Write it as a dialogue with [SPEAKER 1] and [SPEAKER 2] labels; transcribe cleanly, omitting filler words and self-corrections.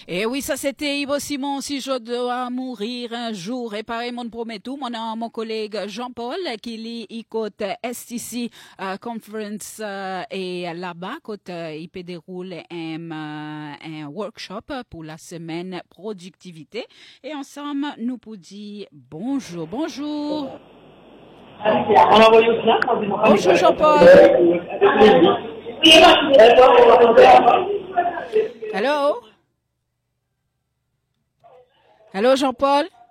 [SPEAKER 1] Et oui, ça c'était Yves Simon, si je dois mourir un jour. Et pareil, mon promet tout, mon collègue Jean-Paul, qui lit côté STC Conference et là-bas, côté il peut dérouler un workshop pour la semaine productivité. Et ensemble, nous pour dire bonjour, bonjour. Bonjour Jean-Paul. Allô? Allô Jean-Paul?